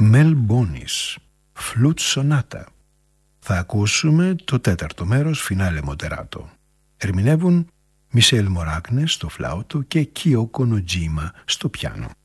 Μελ Μπόνις, Φλουτ Σονάτα. Θα ακούσουμε το τέταρτο μέρος, φινάλε μοτεράτο. Ερμηνεύουν Μισελ Μοράκνε στο φλάουτο και Κιόκο Νοτζίμα στο πιάνο.